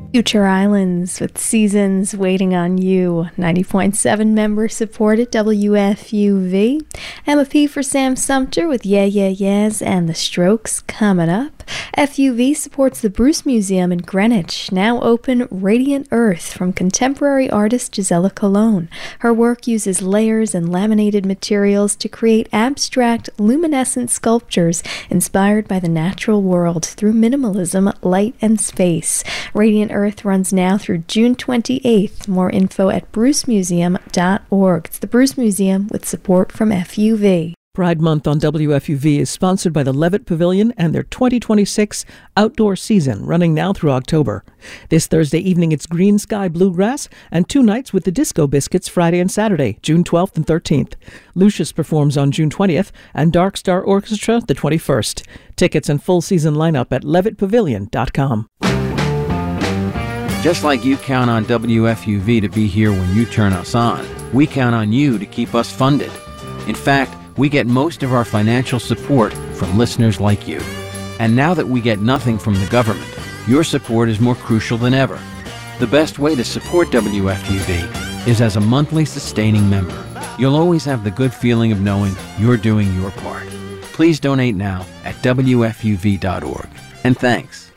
Future Islands with Seasons Waiting on You. 90.7 member supported WFUV. Emma P for Sam Sumter with Yeah Yeah Yeahs and The Strokes coming up. FUV supports the Bruce Museum in Greenwich. Now open Radiant Earth from contemporary artist Gisela Colon. Her work uses layers and laminated materials to create abstract, luminescent sculptures inspired by the natural world through minimalism, light, and space. Radiant Earth runs now through June 28th. More info at brucemuseum.org. It's the Bruce Museum with support from FUV. Pride Month on WFUV is sponsored by the Levitt Pavilion and their 2026 outdoor season, running now through October. This Thursday evening, it's Green Sky Bluegrass, and 2 nights with the Disco Biscuits Friday and Saturday, June 12th and 13th. Lucius performs on June 20th, and Dark Star Orchestra the 21st. Tickets and full season lineup at levittpavilion.com. Just like you count on WFUV to be here when you turn us on, we count on you to keep us funded. In fact, we get most of our financial support from listeners like you. And now that we get nothing from the government, your support is more crucial than ever. The best way to support WFUV is as a monthly sustaining member. You'll always have the good feeling of knowing you're doing your part. Please donate now at WFUV.org. And thanks.